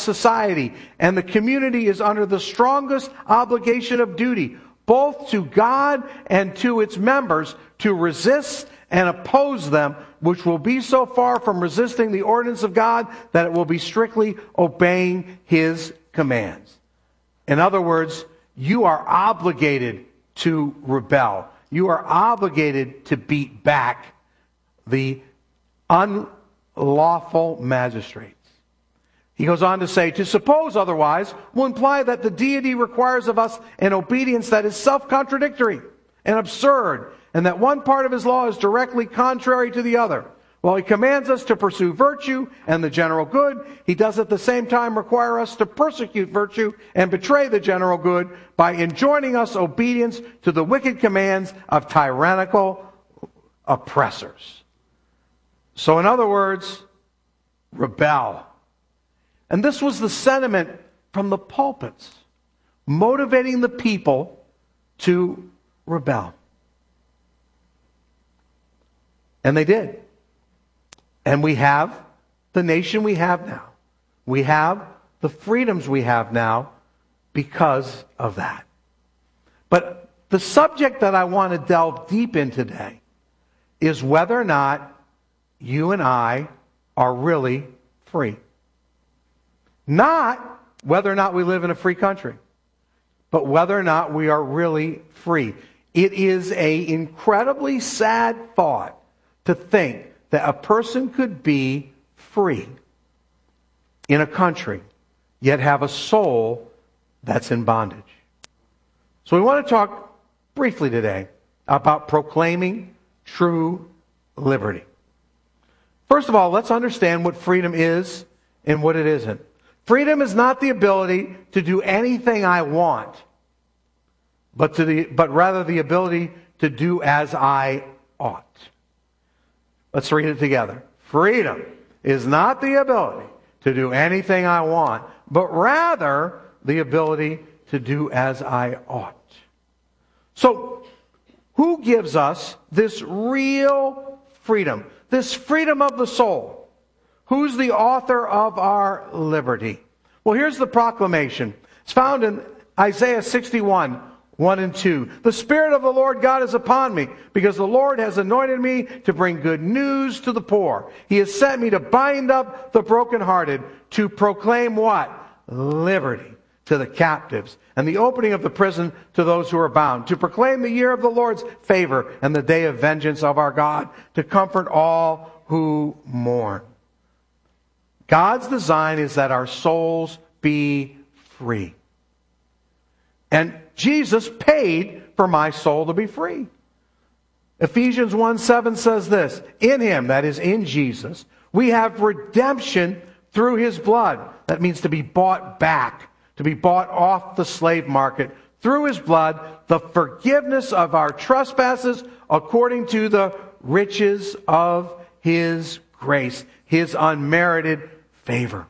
society, and the community is under the strongest obligation of duty, both to God and to its members, to resist and oppose them, which will be so far from resisting the ordinance of God that it will be strictly obeying His commands. In other words, you are obligated to rebel. You are obligated to beat back the unlawful magistrates. He goes on to say, to suppose otherwise will imply that the deity requires of us an obedience that is self-contradictory and absurd, and that one part of His law is directly contrary to the other. While He commands us to pursue virtue and the general good, He does at the same time require us to persecute virtue and betray the general good by enjoining us obedience to the wicked commands of tyrannical oppressors. So in other words, rebel. And this was the sentiment from the pulpits, motivating the people to rebel. And they did. And we have the nation we have now. We have the freedoms we have now because of that. But the subject that I want to delve deep in today is whether or not you and I are really free. Not whether or not we live in a free country, but whether or not we are really free. It is an incredibly sad thought to think that a person could be free in a country, yet have a soul that's in bondage. So we want to talk briefly today about proclaiming true liberty. First of all, let's understand what freedom is and what it isn't. Freedom is not the ability to do anything I want, but rather the ability to do as I ought. Let's read it together. Freedom is not the ability to do anything I want, but rather the ability to do as I ought. So, who gives us this real freedom? This freedom of the soul? Who's the author of our liberty? Well, here's the proclamation. It's found in Isaiah 61, 1 and 2. The Spirit of the Lord God is upon me, because the Lord has anointed me to bring good news to the poor. He has sent me to bind up the brokenhearted, to proclaim what? Liberty to the captives, and the opening of the prison to those who are bound, to proclaim the year of the Lord's favor and the day of vengeance of our God, to comfort all who mourn. God's design is that our souls be free. And Jesus paid for my soul to be free. Ephesians 1:7 says this, in Him, that is in Jesus, we have redemption through His blood. That means to be bought back, to be bought off the slave market. Through His blood, the forgiveness of our trespasses according to the riches of His grace, His unmerited favor.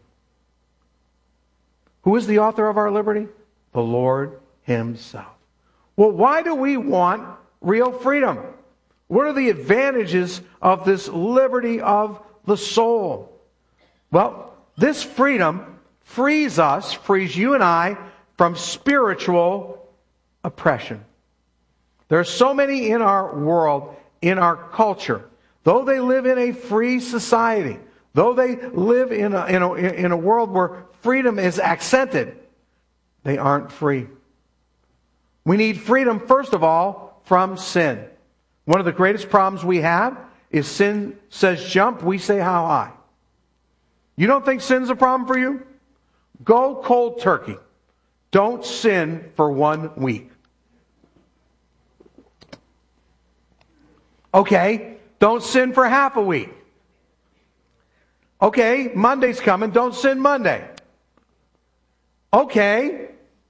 Who is the author of our liberty? The Lord Himself. Well, why do we want real freedom? What are the advantages of this liberty of the soul? Well, this freedom frees you and I, from spiritual oppression. There are so many in our world, in our culture, though they live in a free society, though they live in a world where freedom is accented, they aren't free. We need freedom, first of all, from sin. One of the greatest problems we have is sin says jump, we say how high. You don't think sin's a problem for you? Go cold turkey. Don't sin for 1 week. Okay, don't sin for half a week. Okay, Monday's coming, don't sin Monday. Okay.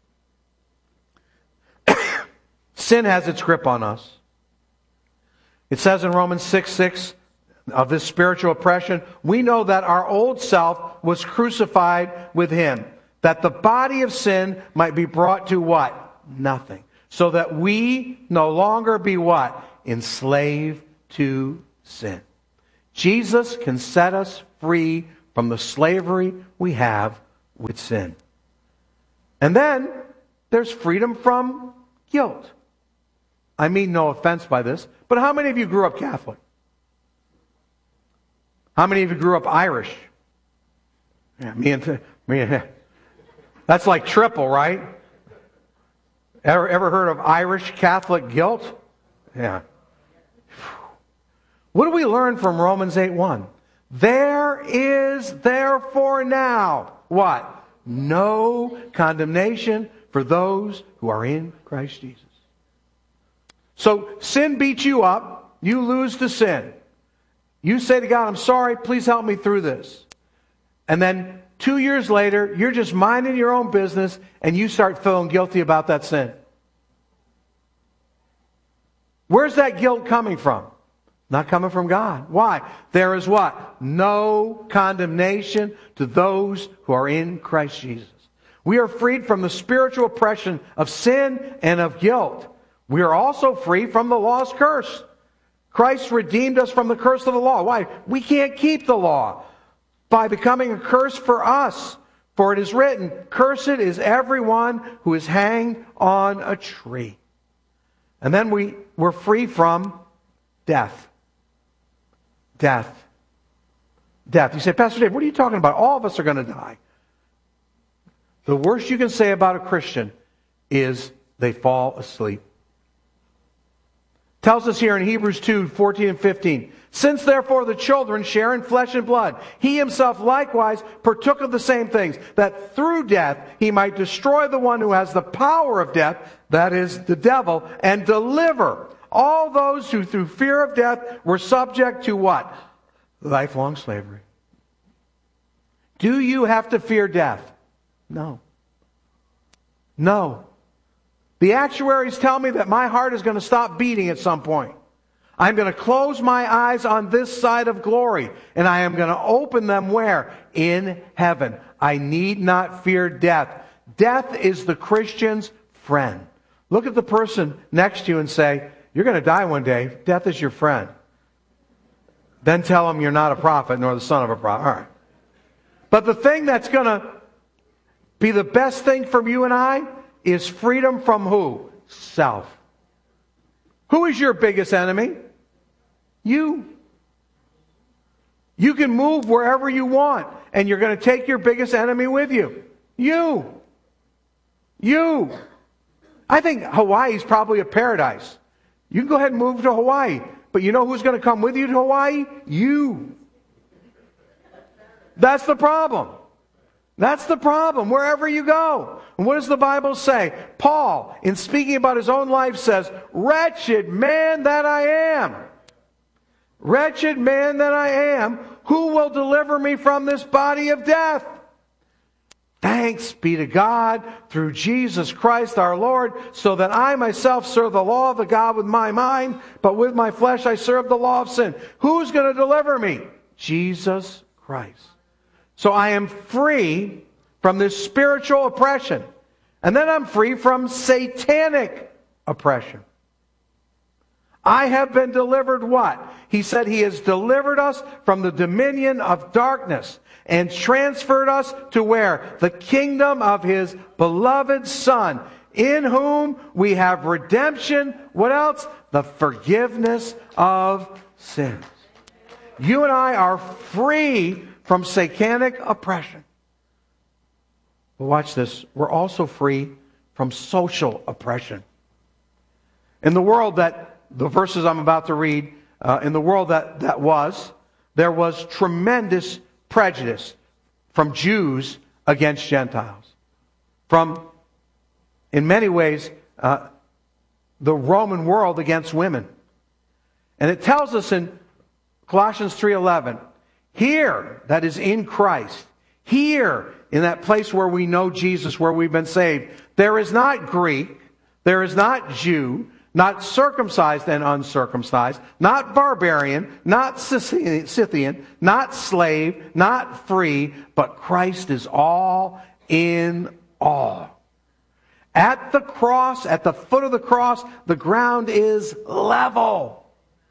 Sin has its grip on us. It says in Romans 6:6 of this spiritual oppression, we know that our old self was crucified with Him, that the body of sin might be brought to what? Nothing. So that we no longer be what? Enslaved to sin. Jesus can set us free from the slavery we have with sin. And then there's freedom from guilt. I mean no offense by this, but how many of you grew up Catholic? How many of you grew up Irish? Yeah, me. That's like triple, right? Ever heard of Irish Catholic guilt? Yeah. What do we learn from Romans 8:1? There is therefore now, what? No condemnation for those who are in Christ Jesus. So sin beats you up, you lose to sin. You say to God, I'm sorry, please help me through this. And then 2 years later, you're just minding your own business and you start feeling guilty about that sin. Where's that guilt coming from? Not coming from God. Why? There is what? No condemnation to those who are in Christ Jesus. We are freed from the spiritual oppression of sin and of guilt. We are also free from the law's curse. Christ redeemed us from the curse of the law. Why? We can't keep the law. By becoming a curse for us. For it is written, cursed is everyone who is hanged on a tree. And then we're free from death. Death. Death. You say, Pastor Dave, what are you talking about? All of us are going to die. The worst you can say about a Christian is they fall asleep. Tells us here in Hebrews 2:14 and 15. Since therefore the children share in flesh and blood, he himself likewise partook of the same things, that through death he might destroy the one who has the power of death, that is, the devil, and deliver all those who through fear of death were subject to what? Lifelong slavery. Do you have to fear death? No. No. The actuaries tell me that my heart is going to stop beating at some point. I'm going to close my eyes on this side of glory, and I am going to open them where? In heaven. I need not fear death. Death is the Christian's friend. Look at the person next to you and say, you're going to die one day. Death is your friend. Then tell him you're not a prophet nor the son of a prophet. All right. But the thing that's going to be the best thing for you and I is freedom from who? Self. Who is your biggest enemy? You. You can move wherever you want, and you're going to take your biggest enemy with you. You. You. I think Hawaii's probably a paradise. You can go ahead and move to Hawaii, but you know who's going to come with you to Hawaii? You. That's the problem. That's the problem, wherever you go. And what does the Bible say? Paul, in speaking about his own life, says, wretched man that I am. Wretched man that I am, who will deliver me from this body of death? Thanks be to God through Jesus Christ our Lord, so that I myself serve the law of the God with my mind, but with my flesh I serve the law of sin. Who's going to deliver me? Jesus Christ. So I am free from this spiritual oppression. And then I'm free from satanic oppression. I have been delivered what? He said he has delivered us from the dominion of darkness and transferred us to where? The kingdom of his beloved Son, in whom we have redemption. What else? The forgiveness of sins. You and I are free from satanic oppression. But watch this. We're also free from social oppression. In the world that, the verses I'm about to read, in the world that there was tremendous prejudice from Jews against Gentiles. From, in many ways, the Roman world against women. And it tells us in Colossians 3:11, here, that is in Christ, here, in that place where we know Jesus, where we've been saved, there is not Greek, there is not Jew, not circumcised and uncircumcised, not barbarian, not Scythian, not slave, not free, but Christ is all in all. At the cross, at the foot of the cross, the ground is level.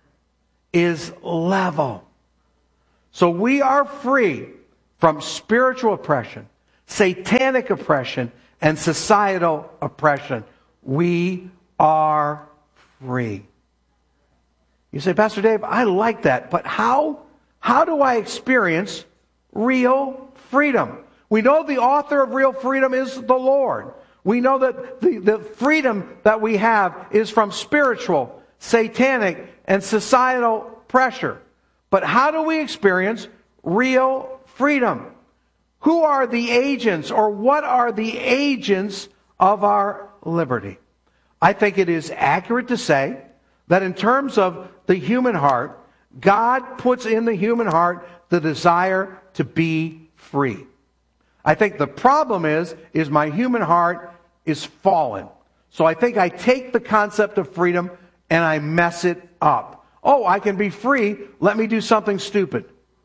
Is level. So we are free from spiritual oppression, satanic oppression, and societal oppression. We are free. You say, Pastor Dave, I like that, but how do I experience real freedom? We know the author of real freedom is the Lord. We know that the freedom that we have is from spiritual, satanic, and societal pressure. But how do we experience real freedom? Who are the agents, or what are the agents of our liberty? I think it is accurate to say that in terms of the human heart, God puts in the human heart the desire to be free. I think the problem is my human heart is fallen. So I think I take the concept of freedom and I mess it up. Oh, I can be free. Let me do something stupid.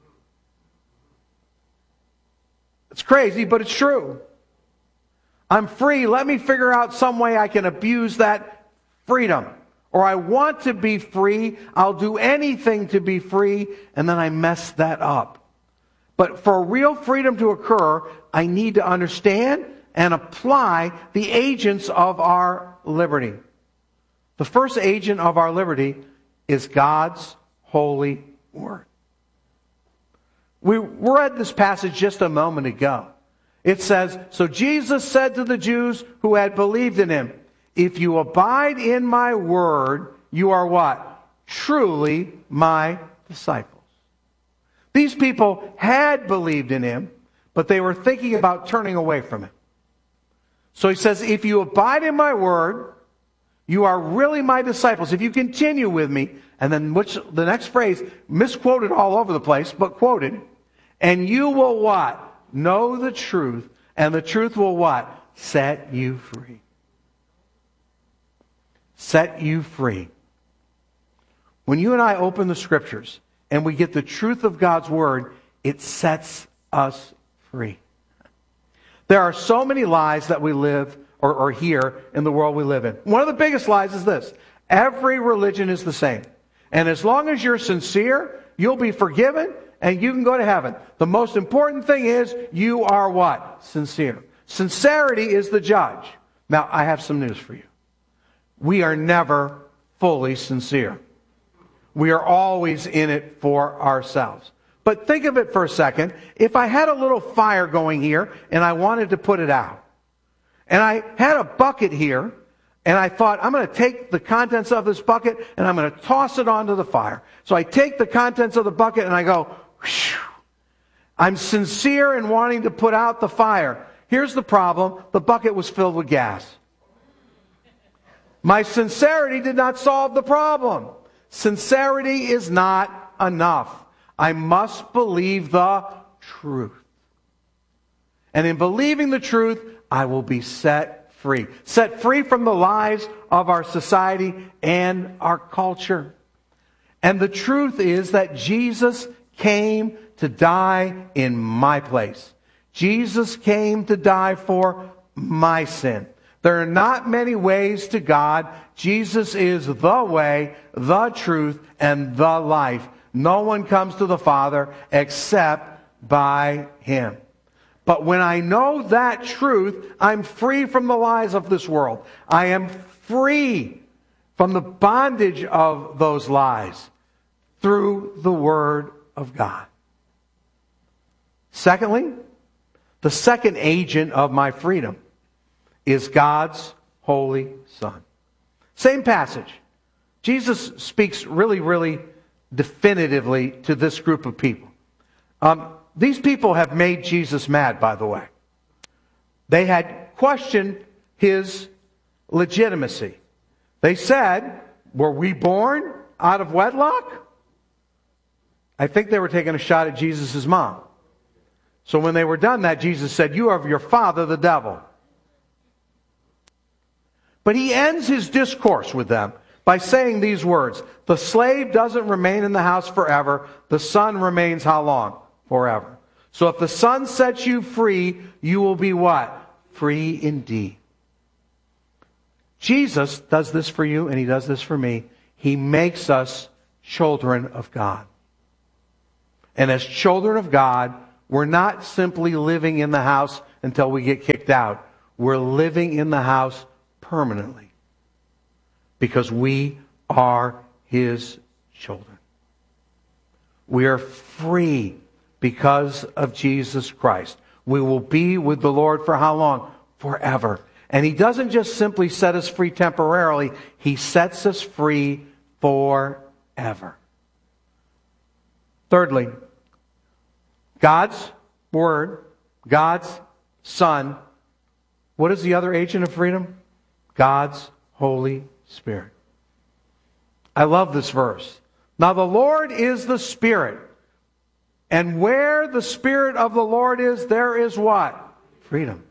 It's crazy, but it's true. I'm free. Let me figure out some way I can abuse that freedom. Or I want to be free. I'll do anything to be free. And then I mess that up. But for real freedom to occur, I need to understand and apply the agents of our liberty. The first agent of our liberty is God's holy word. We read this passage just a moment ago. It says, so Jesus said to the Jews who had believed in him, if you abide in my word, you are what? Truly my disciples. These people had believed in him, but they were thinking about turning away from him. So he says, if you abide in my word, you are really my disciples. If you continue with me, and then the next phrase, misquoted all over the place, but quoted, and you will what? Know the truth, and the truth will what? Set you free. Set you free. When you and I open the scriptures and we get the truth of God's word, it sets us free. There are so many lies that we live or hear in the world we live in. One of the biggest lies is this: every religion is the same. And as long as you're sincere, you'll be forgiven and you can go to heaven. The most important thing is you are what? Sincere. Sincerity is the judge. Now, I have some news for you. We are never fully sincere. We are always in it for ourselves. But think of it for a second. If I had a little fire going here and I wanted to put it out, and I had a bucket here, and I thought, I'm going to take the contents of this bucket and I'm going to toss it onto the fire. So I take the contents of the bucket and I go, whew. I'm sincere in wanting to put out the fire. Here's the problem. The bucket was filled with gas. My sincerity did not solve the problem. Sincerity is not enough. I must believe the truth. And in believing the truth, I will be set free. Set free from the lies of our society and our culture. And the truth is that Jesus came to die in my place. Jesus came to die for my sin. There are not many ways to God. Jesus is the way, the truth, and the life. No one comes to the Father except by him. But when I know that truth, I'm free from the lies of this world. I am free from the bondage of those lies through the Word of God. Secondly, the second agent of my freedom is God's Holy Son. Same passage. Jesus speaks really definitively to this group of people. These people have made Jesus mad, by the way. They had questioned his legitimacy. They said, were we born out of wedlock? I think they were taking a shot at Jesus' mom. So when they were done that, Jesus said, you are of your father, the devil. But he ends his discourse with them by saying these words: the slave doesn't remain in the house forever. The son remains how long? Forever. So if the son sets you free, you will be what? Free indeed. Jesus does this for you and he does this for me. He makes us children of God. And as children of God, we're not simply living in the house until we get kicked out. We're living in the house permanently because we are His children. We are free because of Jesus Christ. We will be with the Lord for how long? Forever. And He doesn't just simply set us free temporarily. He sets us free forever. Thirdly, God's Word, God's Son. What is the other agent of freedom? God's Holy Spirit. I love this verse. Now the Lord is the Spirit. And where the Spirit of the Lord is, there is what? Freedom.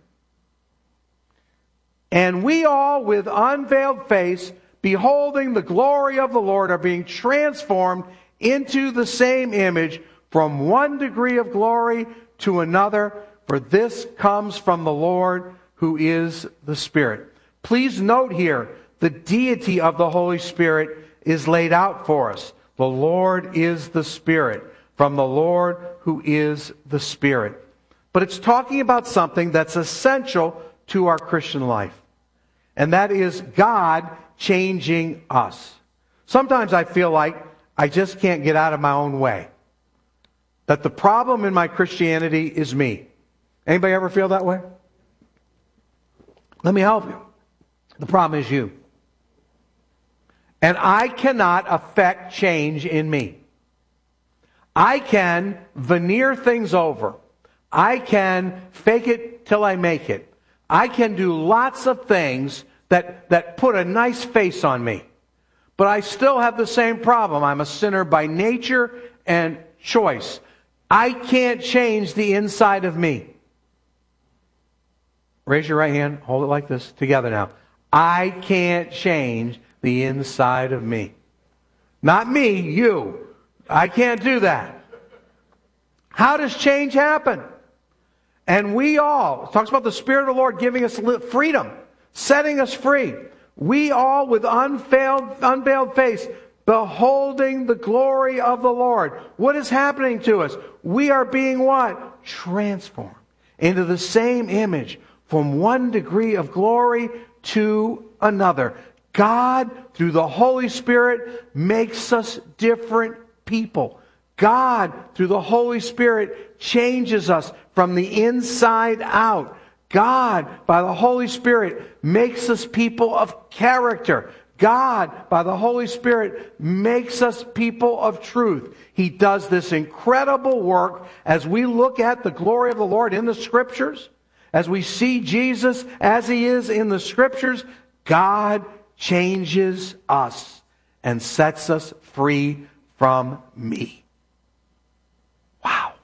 And we all, with unveiled face, beholding the glory of the Lord, are being transformed into the same image from one degree of glory to another, for this comes from the Lord who is the Spirit. Please note here, the deity of the Holy Spirit is laid out for us. The Lord is the Spirit, from the Lord who is the Spirit. But it's talking about something that's essential to our Christian life. And that is God changing us. Sometimes I feel like I just can't get out of my own way. That the problem in my Christianity is me. Anybody ever feel that way? Let me help you. The problem is you. And I cannot affect change in me. I can veneer things over. I can fake it till I make it. I can do lots of things that put a nice face on me. But I still have the same problem. I'm a sinner by nature and choice. I can't change the inside of me. Raise your right hand. Hold it like this. Together now. I can't change the inside of me. Not me, you. I can't do that. How does change happen? And we all, it talks about the Spirit of the Lord giving us freedom, setting us free. We all, with unveiled face, beholding the glory of the Lord. What is happening to us? We are being what? Transformed into the same image, from one degree of glory to another. God, through the Holy Spirit, makes us different people. God, through the Holy Spirit, changes us from the inside out. God, by the Holy Spirit, makes us people of character. God, by the Holy Spirit, makes us people of truth. He does this incredible work as we look at the glory of the Lord in the Scriptures, as we see Jesus as He is in the Scriptures. God changes us and sets us free from me. Wow.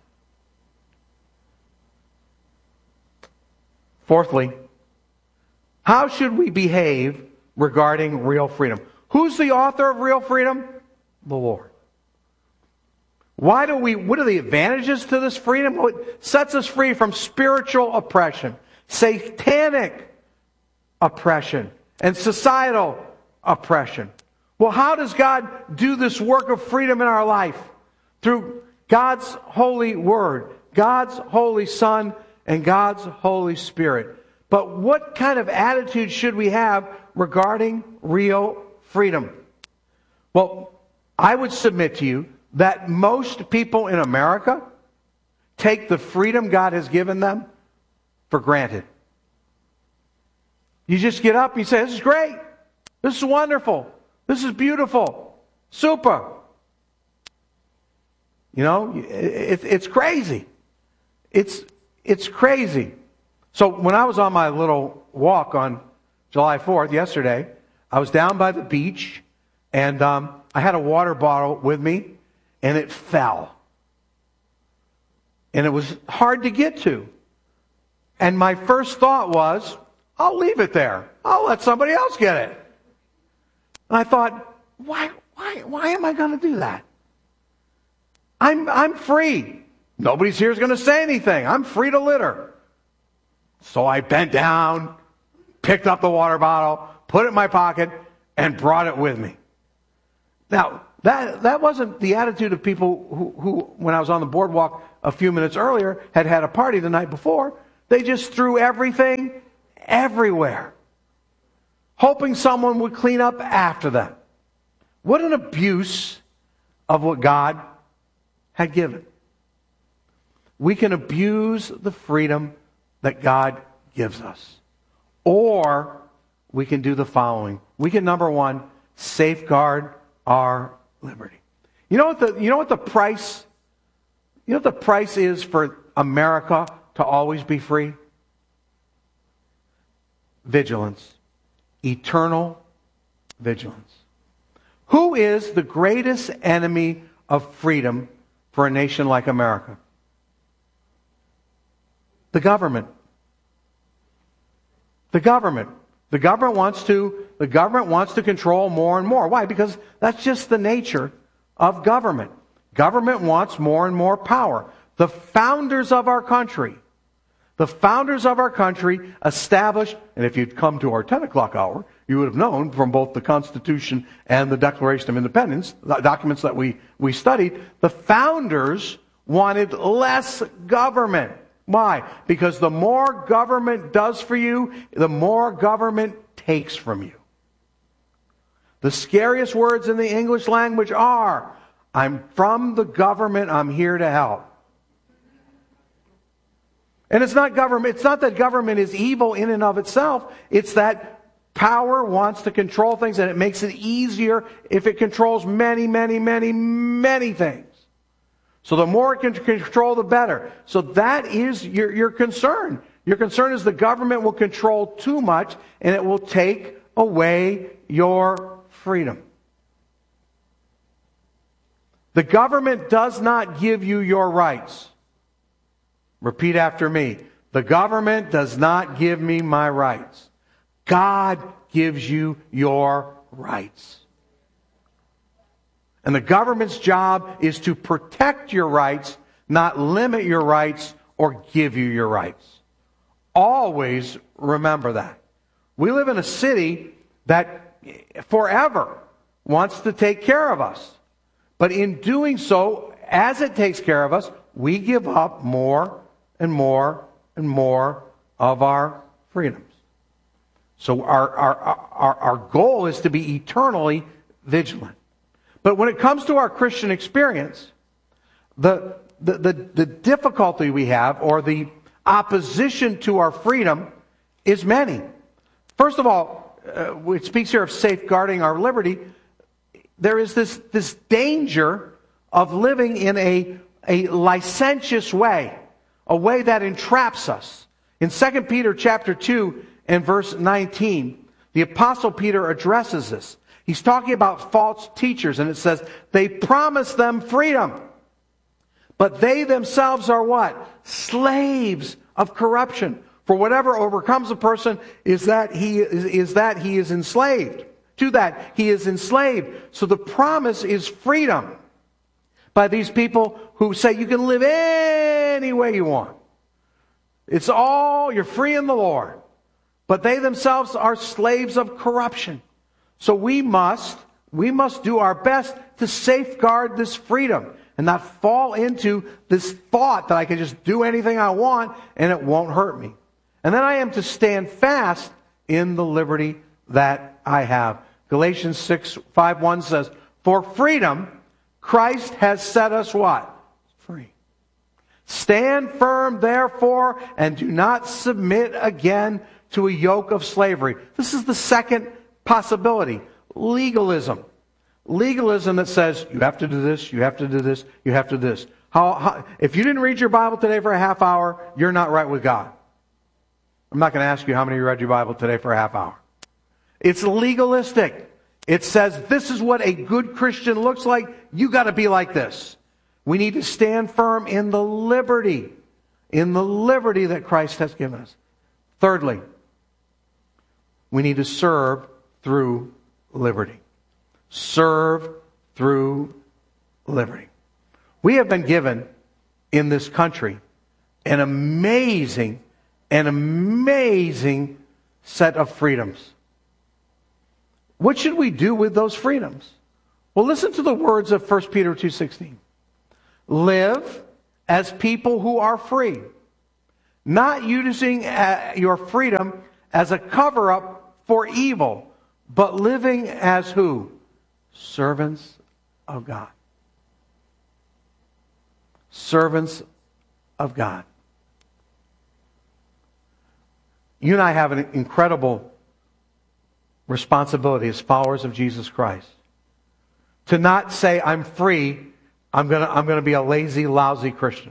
Fourthly, how should we behave regarding real freedom? Who's the author of real freedom? The Lord. What are the advantages to this freedom? Well, it sets us free from spiritual oppression, satanic oppression, and societal oppression. Well, how does God do this work of freedom in our life? Through God's holy Word, God's Holy Son, and God's Holy Spirit. But what kind of attitude should we have regarding real freedom? Well, I would submit to you that most people in America take the freedom God has given them for granted. You just get up and you say, this is great. This is wonderful. This is beautiful. Super. You know, it's crazy. It's crazy. So when I was on my little walk on July 4th, yesterday, I was down by the beach, and I had a water bottle with me, and it fell. And it was hard to get to. And my first thought was, I'll leave it there. I'll let somebody else get it. And I thought, why am I going to do that? I'm free. Nobody's here is going to say anything. I'm free to litter. So I bent down, picked up the water bottle, put it in my pocket, and brought it with me. Now, that wasn't the attitude of people who, when I was on the boardwalk a few minutes earlier, had had a party the night before. They just threw everything everywhere, hoping someone would clean up after them. What an abuse of what God had given. We can abuse the freedom that God gives us. Or we can do the following. We can, number one, safeguard our liberty. You know what the price is for America to always be free? Vigilance. Eternal vigilance. Who is the greatest enemy of freedom for a nation like America? The government. The government. The government wants to control more and more. Why? Because that's just the nature of government. Government wants more and more power. The founders of our country established, and if you'd come to our 10 o'clock hour, you would have known from both the Constitution and the Declaration of Independence, the documents that we studied, the founders wanted less government. Why? Because the more government does for you, the more government takes from you. The scariest words in the English language are, I'm from the government, I'm here to help. And it's not that government is evil in and of itself. It's that power wants to control things, and it makes it easier if it controls many, many, many, many things. So the more it can control, the better. So that is your concern. Your concern is the government will control too much, and it will take away your freedom. The government does not give you your rights. Repeat after me. The government does not give me my rights. God gives you your rights. And the government's job is to protect your rights, not limit your rights or give you your rights. Always remember that. We live in a city that forever wants to take care of us. But in doing so, as it takes care of us, we give up more and more and more of our freedoms. So our goal is to be eternally vigilant. But when it comes to our Christian experience, the difficulty we have, or the opposition to our freedom, is many. First of all, it speaks here of safeguarding our liberty. There is this danger of living in a licentious way, a way that entraps us. In 2 Peter chapter 2 and verse 19, the Apostle Peter addresses this. He's talking about false teachers, and it says, they promise them freedom, but they themselves are what? Slaves of corruption. For whatever overcomes a person is that he is enslaved. To that, he is enslaved. So the promise is freedom by these people who say you can live any way you want. It's all, you're free in the Lord. But they themselves are slaves of corruption. So we must do our best to safeguard this freedom and not fall into this thought that I can just do anything I want and it won't hurt me. And then I am to stand fast in the liberty that I have. Galatians 6:5-1 says, for freedom, Christ has set us what? Free. Stand firm, therefore, and do not submit again to a yoke of slavery. This is the second possibility. Legalism. Legalism that says, you have to do this, you have to do this, you have to do this. If you didn't read your Bible today for a half hour, you're not right with God. I'm not going to ask you how many read your Bible today for a half hour. It's legalistic. It says, this is what a good Christian looks like. You got to be like this. We need to stand firm in the liberty that Christ has given us. Thirdly, we need to serve through liberty. Serve through liberty. We have been given in this country an amazing set of freedoms. What should we do with those freedoms? Well, listen to the words of 1 Peter 2:16. Live as people who are free, not using your freedom as a cover-up for evil, but living as who? Servants of God. Servants of God. You and I have an incredible responsibility as followers of Jesus Christ to not say, I'm free, I'm going to be a lazy, lousy Christian.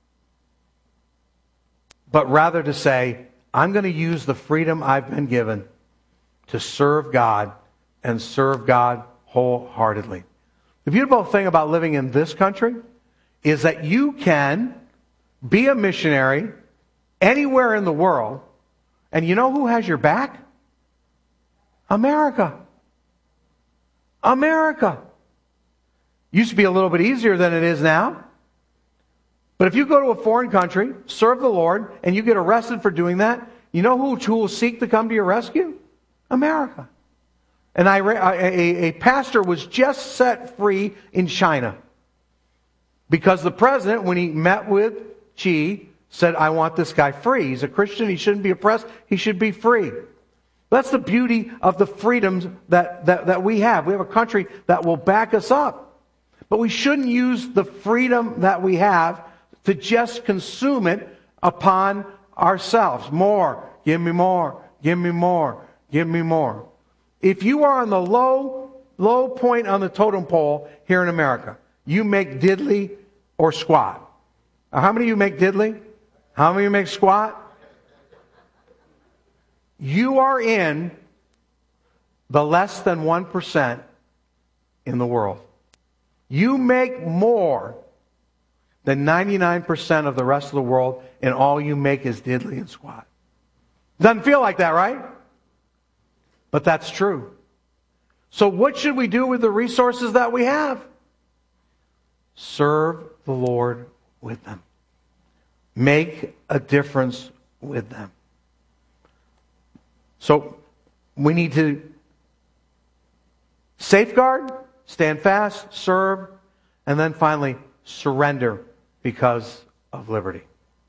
But rather to say, I'm going to use the freedom I've been given to serve God and serve God wholeheartedly. The beautiful thing about living in this country is that you can be a missionary anywhere in the world, and you know who has your back? America. America. Used to be a little bit easier than it is now. But if you go to a foreign country, serve the Lord, and you get arrested for doing that, you know who will seek to come to your rescue? America. And a pastor was just set free in China because the president, when he met with Xi, said, I want this guy free. He's a Christian. He shouldn't be oppressed. He should be free. That's the beauty of the freedoms that we have. We have a country that will back us up. But we shouldn't use the freedom that we have to just consume it upon ourselves. More. Give me more. Give me more. Give me more. If you are on the low point on the totem pole here in America, you make diddly or squat. How many of you make diddly? How many of you make squat? You are in the less than 1% in the world. You make more than 99% of the rest of the world, and all you make is diddly and squat. Doesn't feel like that, right? But that's true. So what should we do with the resources that we have? Serve the Lord with them. Make a difference with them. So we need to safeguard, stand fast, serve, and then finally surrender because of liberty.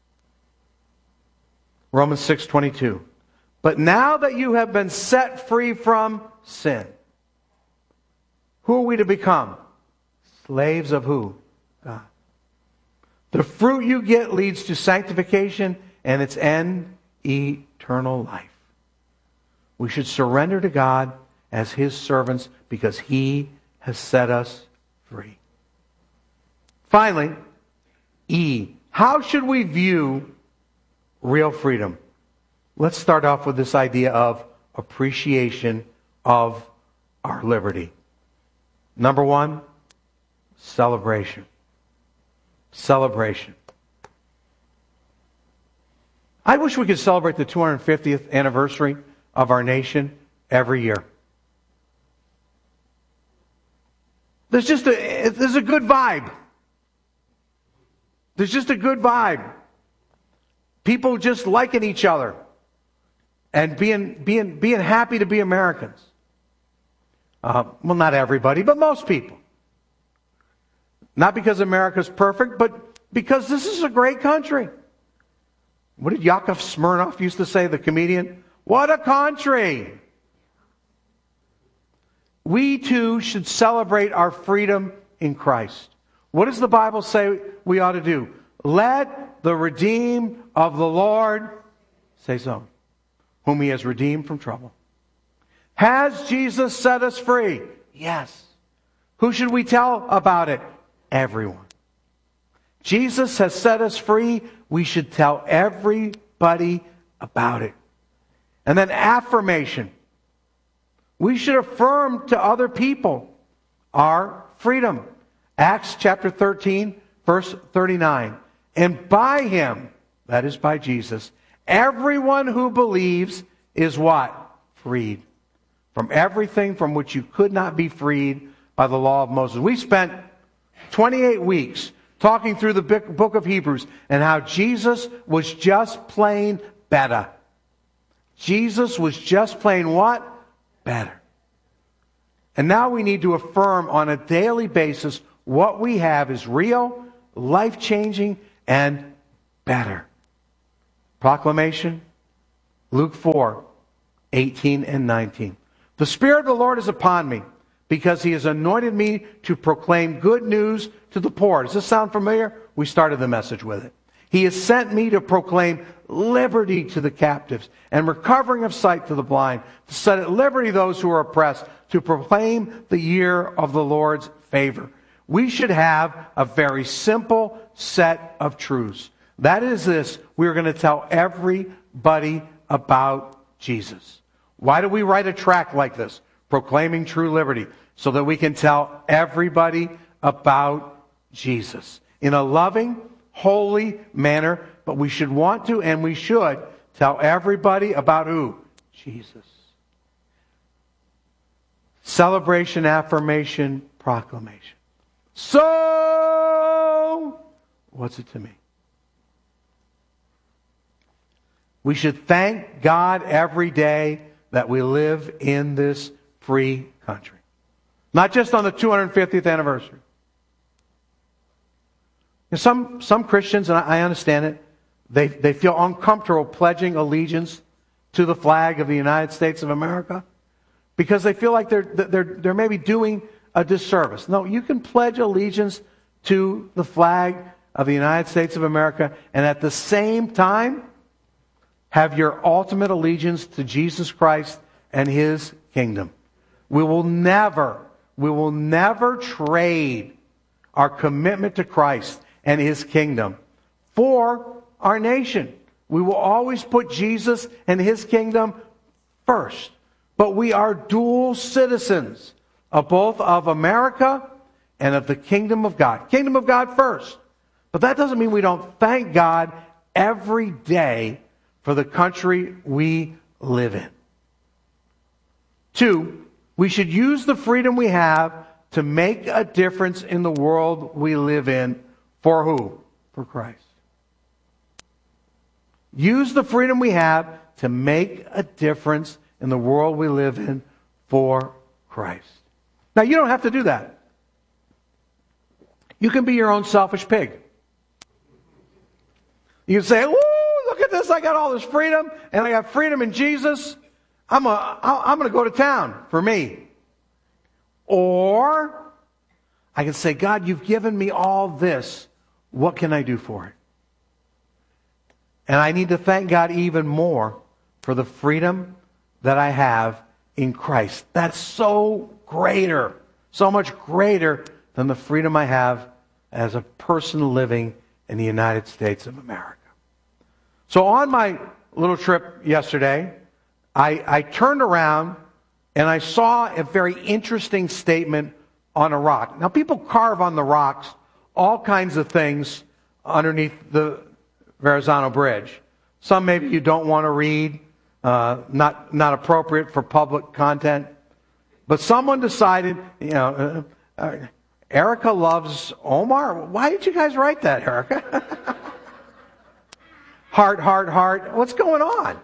Romans 6:22. But now that you have been set free from sin, who are we to become? Slaves of who? God. The fruit you get leads to sanctification, and its end, eternal life. We should surrender to God as His servants because He has set us free. Finally, E. How should we view real freedom? Let's start off with this idea of appreciation of our liberty. Number one, celebration. Celebration. I wish we could celebrate the 250th anniversary of our nation every year. There's a good vibe. There's just a good vibe. People just liking each other and being happy to be Americans. Well, not everybody, but most people. Not because America's perfect, but because this is a great country. What did Yakov Smirnoff used to say, the comedian? What a country! We too should celebrate our freedom in Christ. What does the Bible say we ought to do? Let the redeemed of the Lord say so, whom He has redeemed from trouble. Has Jesus set us free? Yes. Who should we tell about it? Everyone. Jesus has set us free. We should tell everybody about it. And then affirmation. We should affirm to other people our freedom. Acts chapter 13, verse 39. And by Him, that is by Jesus, everyone who believes is what? Freed. From everything from which you could not be freed by the law of Moses. We spent 28 weeks talking through the book of Hebrews and how Jesus was just plain better. Jesus was just plain what? Better. And now we need to affirm on a daily basis what we have is real, life-changing, and better. Proclamation, Luke 4, 18 and 19. The Spirit of the Lord is upon me, because He has anointed me to proclaim good news to the poor. Does this sound familiar? We started the message with it. He has sent me to proclaim liberty to the captives and recovering of sight to the blind, to set at liberty those who are oppressed, to proclaim the year of the Lord's favor. We should have a very simple set of truths. That is this: we're going to tell everybody about Jesus. Why do we write a tract like this, proclaiming true liberty? So that we can tell everybody about Jesus in a loving, holy manner. But we should want to, and we should, tell everybody about who? Jesus. Celebration, affirmation, proclamation. So, what's it to me? We should thank God every day that we live in this free country. Not just on the 250th anniversary. Some Christians, and I understand it, they feel uncomfortable pledging allegiance to the flag of the United States of America because they feel like they're maybe doing a disservice. No, you can pledge allegiance to the flag of the United States of America and at the same time have your ultimate allegiance to Jesus Christ and His kingdom. We will never trade our commitment to Christ and His kingdom for our nation. We will always put Jesus and His kingdom first. But we are dual citizens of both of America and of the kingdom of God. Kingdom of God first. But that doesn't mean we don't thank God every day for the country we live in. 2, we should use the freedom we have to make a difference in the world we live in. For who? For Christ. Use the freedom we have to make a difference in the world we live in for Christ. Now, you don't have to do that. You can be your own selfish pig. You can say, "Ooh, look at this, I got all this freedom, and I got freedom in Jesus. I'm going to go to town for me." Or, I can say, "God, you've given me all this. What can I do for it?" And I need to thank God even more for the freedom that I have in Christ. That's so much greater than the freedom I have as a person living in the United States of America. So on my little trip yesterday, I turned around and I saw a very interesting statement on a rock. Now, people carve on the rocks all kinds of things underneath the Verrazano Bridge. Some maybe you don't want to read, not appropriate for public content. But someone decided, Erica loves Omar. Why did you guys write that, Erica? Heart, heart, heart. What's going on?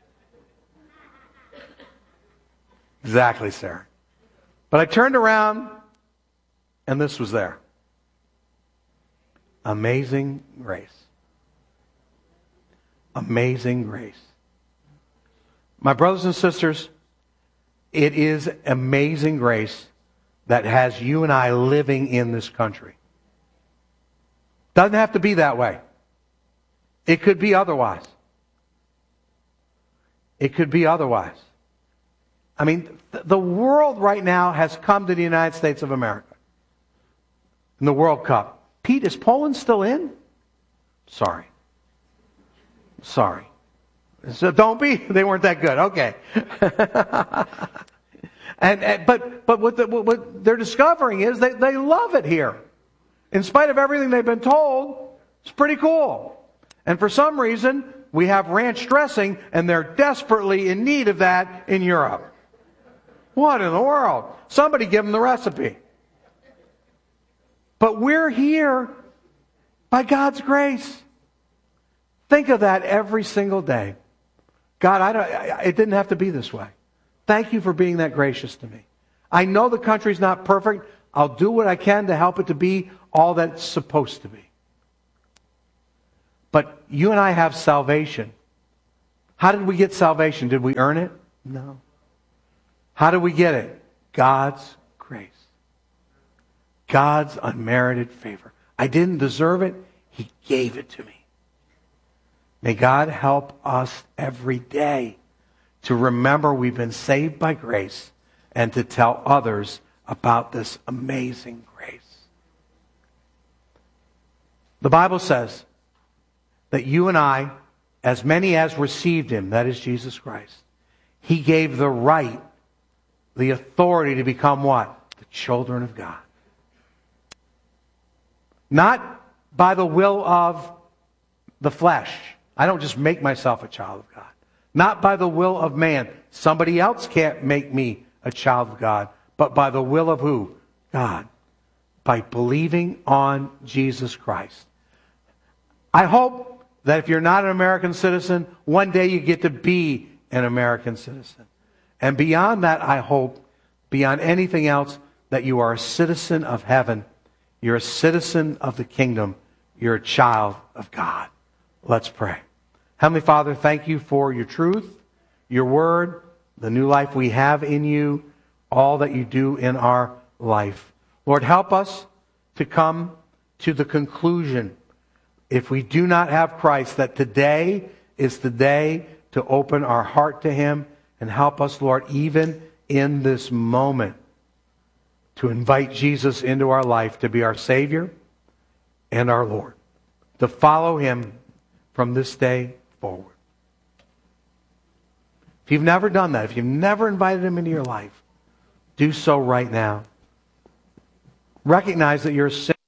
Exactly, Sarah. But I turned around, and this was there. Amazing grace. Amazing grace. My brothers and sisters, it is amazing grace that has you and I living in this country. Doesn't have to be that way. It could be otherwise. It could be otherwise. I mean, the world right now has come to the United States of America. In the World Cup. Pete, is Poland still in? Sorry. So don't be. They weren't that good. Okay. But what they're discovering is they love it here. In spite of everything they've been told, it's pretty cool. And for some reason, we have ranch dressing, and they're desperately in need of that in Europe. What in the world? Somebody give them the recipe. But we're here by God's grace. Think of that every single day. God, it didn't have to be this way. Thank you for being that gracious to me. I know the country's not perfect. I'll do what I can to help it to be all that it's supposed to be. But you and I have salvation How did we get salvation? Did we earn it? No. How did we get it? God's grace. God's unmerited favor. I didn't deserve it. He gave it to me. May God help us every day to remember we've been saved by grace and to tell others about this amazing grace. The Bible says that you and I, as many as received him, that is Jesus Christ, he gave the right, the authority to become what? The children of God. Not by the will of the flesh. I don't just make myself a child of God. Not by the will of man. Somebody else can't make me a child of God. But by the will of who? God. By believing on Jesus Christ. I hope that if you're not an American citizen, one day you get to be an American citizen. And beyond that, I hope, beyond anything else, that you are a citizen of heaven. You're a citizen of the kingdom. You're a child of God. Let's pray. Heavenly Father, thank you for your truth, your word, the new life we have in you, all that you do in our life. Lord, help us to come to the conclusion, if we do not have Christ, that today is the day to open our heart to him, and help us, Lord, even in this moment, to invite Jesus into our life to be our Savior and our Lord, to follow him from this day forward. If you've never done that, if you've never invited him into your life, do so right now. Recognize that you're a sinner.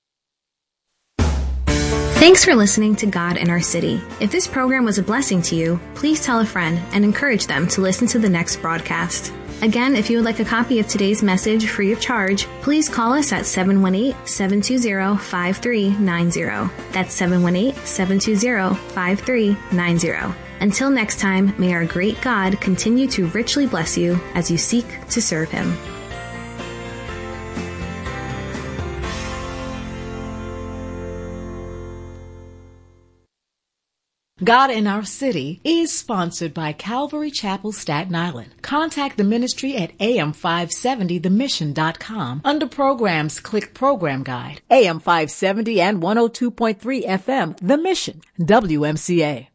Thanks for listening to God in Our City. If this program was a blessing to you, please tell a friend and encourage them to listen to the next broadcast. Again, if you would like a copy of today's message free of charge, please call us at 718-720-5390. That's 718-720-5390. Until next time, may our great God continue to richly bless you as you seek to serve him. God in Our City is sponsored by Calvary Chapel, Staten Island. Contact the ministry at am570themission.com. Under programs, click Program Guide. AM570 and 102.3 FM, The Mission, WMCA.